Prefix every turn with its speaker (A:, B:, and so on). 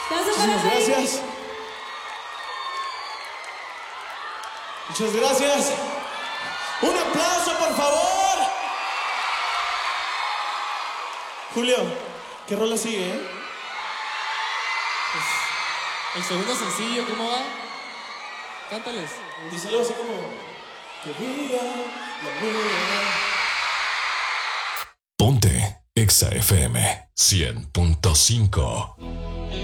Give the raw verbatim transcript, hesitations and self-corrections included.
A: Muchísimas gracias. Muchas gracias. Un aplauso, por favor. Julio, ¿qué rola sigue, eh?
B: Pues, el segundo sencillo, ¿cómo va? Cántales.
A: Díselo así como... Que diga la luna.
C: Ponte Exa F M cien punto cinco.